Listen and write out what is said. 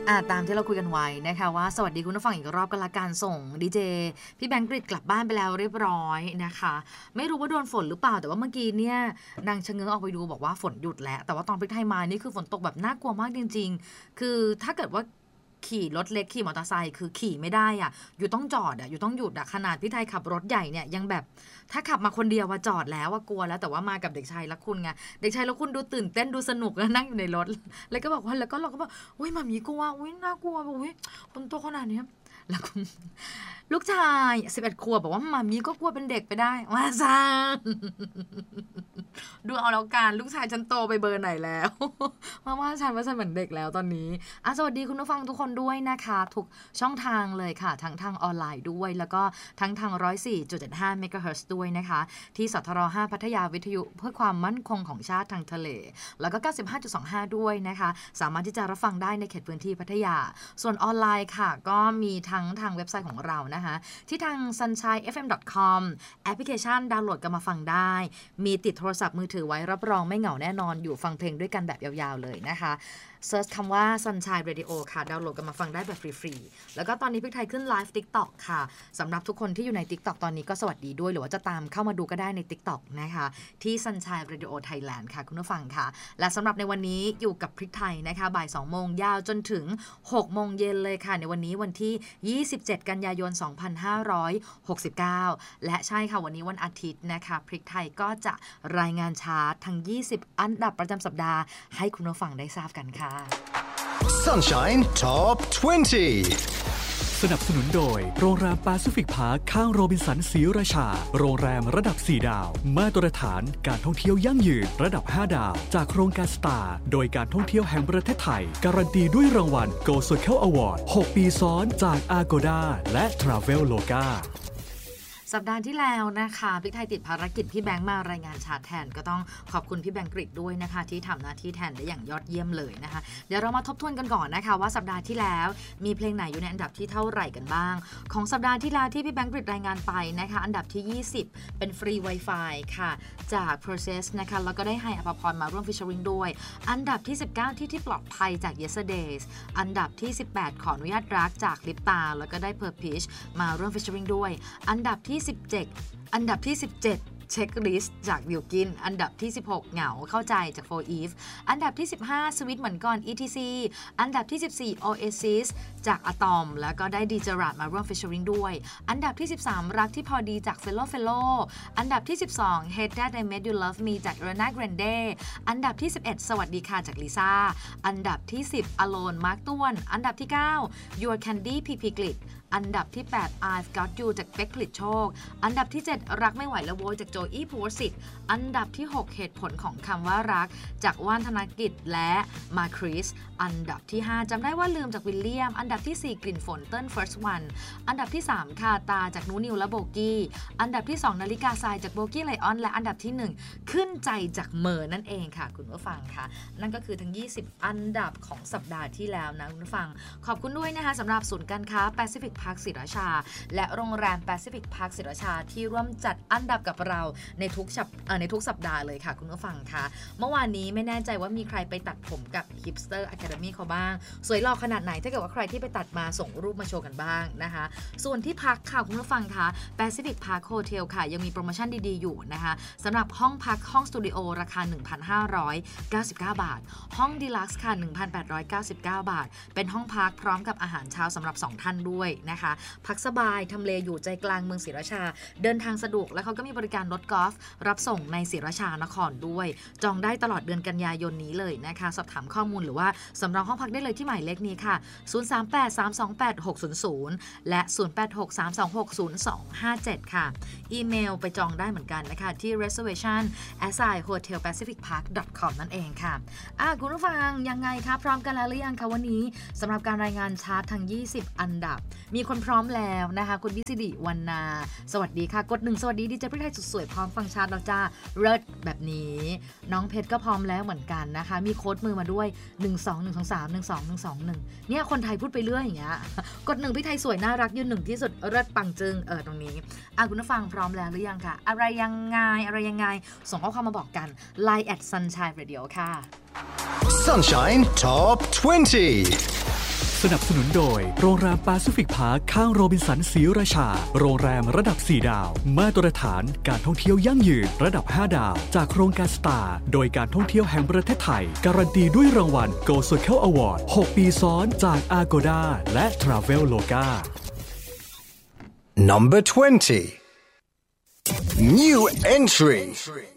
ตามที่เราคุยกันไว้นะคะว่าสวัสดีคุณผู้ฟังอีกรอบกันละกันส่งดีเจพี่แบงค์กฤษกลับบ้านไปแล้วเรียบร้อยนะคะไม่รู้ว่าโดนฝนหรือเปล่าแต่ว่าเมื่อกี้เนี่ยนางชะเง้อออกไปดูบอกว่าฝนหยุดแล้วแต่ว่าตอนพริกไทยมานี่คือฝนตกแบบน่ากลัวมากจริงๆคือถ้าเกิดว่าขี่รถเล็กขี่มอเตอร์ไซค์คือขี่ไม่ได้อ่ะอยู่ต้องจอดอ่ะอยู่ต้องหยุดอ่ะขนาดพี่ไทยขับรถใหญ่เนี่ยยังแบบถ้าขับมาคนเดียวว่าจอดแล้วว่ากลัวแล้วแต่ว่ามากับเด็กชายละคุณไงเด็กชายละคุณดูตื่นเต้นดูสนุกแล้วนั่งอยู่ในรถแล้วก็บอกว่าแล้วก็เราก็บอกอุ้ยมามีกลัวอุ้ยน่ากลัวบอกอุ้ยคนโตขนาดนี้แล้วคุณลูกชาย11 ขวบบอกว่ามามีก็กลัวเป็นเด็กไปได้ว่าซ่าดูเอาแล้วกันลูกชายฉันโตไปเบอร์ไหนแล้วว่าฉันเหมือนเด็กแล้วตอนนี้สวัสดีคุณผู้ฟังทุกคนด้วยนะคะทุกช่องทางเลยค่ะทั้งทางออนไลน์ด้วยแล้วก็ทั้งทาง 104.75 เมกะเฮิรตซ์ด้วยนะคะที่สทร5พัทยาวิทยุเพื่อความมั่นคงของชาติทางทะเลแล้วก็ 95.25 ด้วยนะคะสามารถที่จะรับฟังได้ในเขตพื้นที่พัทยาส่วนออนไลน์ค่ะก็มีทั้งทางเว็บไซต์ของเรานะคะที่ทาง sunshinefm.com แอปพลิเคชันดาวน์โหลดกันมาฟังได้มีติดโทรศัพท์มือถือไว้รับรองไม่เหงาแน่นอนอยู่ฟังเพลงด้วยกันแบบยาวๆเลยนะคะเซิร์ชคำว่า Sunshine Radio ค่ะดาวน์โหลดกันมาฟังได้แบบฟรีๆแล้วก็ตอนนี้พริกไทยขึ้นไลฟ์ TikTok ค่ะสำหรับทุกคนที่อยู่ใน TikTok ตอนนี้ก็สวัสดีด้วยหรือว่าจะตามเข้ามาดูก็ได้ใน TikTok นะคะที่ Sunshine Radio Thailand ค่ะคุณผู้ฟังค่ะและสำหรับในวันนี้อยู่กับพริกไทยนะคะบ่าย 2 โมงยาวจนถึง 6 โมงเย็นเลยค่ะในวันนี้วันที่27 กันยายน 2569และใช่ค่ะวันนี้วันอาทิตย์นะคะพริกไทยก็จะรายงานชาร์ตทั้ง20อันดับประจำสัปดาห์ให้คุณผู้ฟังได้ทราบกันค่ะ Sunshine Top 20 สนับสนุนโดยโรงแรมแปซิฟิกพาร์คข้างโรบินสันศรีราชาโรงแรมระดับ4 ดาวมาตรฐานการท่องเที่ยวยั่งยืนระดับ5 ดาวจากโครงการสตาร์โดยการท่องเที่ยวแห่งประเทศไทยการันตีด้วยรางวัล Go Circle Award 6 ปีซ้อนจาก Agoda และ Traveloka สัปดาห์ที่แล้วนะคะพริกไทยติดภารกิจพี่แบงค์มารายงานชาร์ตแทนก็ต้องขอบคุณพี่แบงค์กฤษด้วยนะคะที่ทำหน้าที่แทนได้อย่างยอดเยี่ยมเลยนะคะเดี๋ยวเรามาทบทวนกันก่อนนะคะว่าสัปดาห์ที่แล้วมีเพลงไหนอยู่ในอันดับที่เท่าไหร่กันบ้างของสัปดาห์ที่แล้วที่พี่แบงค์กฤษรายงานไปนะคะอันดับที่20เป็นฟรี Wi-Fi ค่ะจาก Process นะคะแล้วก็ได้ให้อภพรมาร่วมฟีเจอริงด้วยอันดับที่19ที่ปลอดภัยจาก Yesterdays อันดับที่18ขออนุญาตรักจากลิปตาแล้วก็ได้ Purplish มาร่วมฟีเจอริงด้วยอันดับที่17 อันดับที่17เช็คลิสต์จากบิลกินอันดับที่16เหงาเข้าใจจาก4 Eve อันดับที่15สวิตเหมือนก่อน ETC อันดับที่14 Oasis จากอะตอมแล้วก็ได้ดีเจอราดมาร่วมฟีเจอริงด้วยอันดับที่13รักที่พอดีจาก Fellow อันดับที่12 Hate That I Made You Love Me จาก Ariana Grande อันดับที่11สวัสดีค่ะจากลิซ่าอันดับที่10 Alone มาร์คต้วนอันดับที่9 Your Candy พีพีกฤษอันดับที่8 I've Got You จากเป๊กผลิตโชคอันดับที่7รักไม่ไหวแล้วโวยจากโจอี้ภูวสิทธิ์อันดับที่6เหตุผลของคำว่ารักจากว่านธนกิจและมาคริสอันดับที่5จำได้ว่าลืมจากวิลเลียมอันดับที่4กลิ่นฝนเติ้ล First One อันดับที่3คาตาจากนูนิวและโบกี้อันดับที่2นาฬิกาทรายจากโบกี้ไลออนและอันดับที่1ขึ้นใจจากเมอร์นั่นเองค่ะคุณผู้ฟังค่ะนั่นก็คือทั้ง20อันดับของสัปดาห์ที่แล้วนะคุณผู้ฟังขอบคุณด้วยนะคะสำหรับศูนย์การค้าแปซิฟิกพาร์คศรีราชาและโรงแรมแปซิฟิกพาร์คศรีราชาที่ร่วมจัดอันดับกับเราในทุกสัปดาห์เลยค่ะคุณผู้ฟังค่ะเมื่อวานนี้ไม่แน่ใจว่ามีใครไปตัดผมกับ Hipster Academy เขาบ้างสวยหล่อขนาดไหนถ้าเกิดว่าใครที่ไปตัดมาส่งรูปมาโชว์กันบ้างนะคะส่วนที่พักค่ะคุณผู้ฟังค่ะ Pacific Park Hotel ค่ะยังมีโปรโมชั่นดีๆอยู่นะคะสำหรับห้องพักห้องสตูดิโอราคา 1,599 บาทห้องดีลักซ์ค่ะ 1,899 บาทเป็นห้องพักพร้อมกับอาหารเช้าสำหรับ2ท่านด้วยนะคะพักสบายทำเลอยู่ใจกลางเมืองศรีราชาเดินทางสะดวกและเขาก็มีบริการรถกอล์ฟรับส่งในศรีราชานครด้วยจองได้ตลอดเดือนกันยายนนี้เลยนะคะสอบถามข้อมูลหรือว่าสำรองห้องพักได้เลยที่หมายเลขนี้ค่ะ038-328-600และ086-326-0257ค่ะอีเมลไปจองได้เหมือนกันนะคะที่ reservation@hotelpacificpark.com นั่นเองค่ะคุณผู้ฟังยังไงคะพร้อมกันแล้วหรือยังคะวันนี้สำหรับการรายงานชาร์ตทั้ง20อันดับมีคนพร้อมแล้วนะคะคุณวิสิริวรรณาสวัสดีค่ะกด1สวัสดีดีเจพริกไทยสุดสวยพร้อมฟังชาร์ตเราจ้าเลิศแบบนี้น้องเพชรก็พร้อมแล้วเหมือนกันนะคะมีโค้ดมือมาด้วย12123121121เนี่ยคนไทยพูดไปเรื่อยอย่างเงี้ยกด1พริกไทยสวยน่ารักยืน1ที่สุดเลิศปังจึงตรงนี้คุณผู้ฟังพร้อมแล้วหรือยังคะอะไรยังไงส่งข้อความมาบอกกัน Line @sunshine radio ค่ะ Sunshine Top 20 สนับสนุนโดยโรงแรมแปซิฟิกพาร์คข้างโรบินสันศรีราชาโรงแรมระดับ4ดาวมาตรฐานการท่องเที่ยวยั่งยืนระดับ5ดาวจากโครงการสตาร์โดยการท่องเที่ยวแห่งประเทศไทยการันตีด้วยรางวัล Go Circle Award 6 ปีซ้อนจาก Agoda และ Traveloka Number 20. New entry.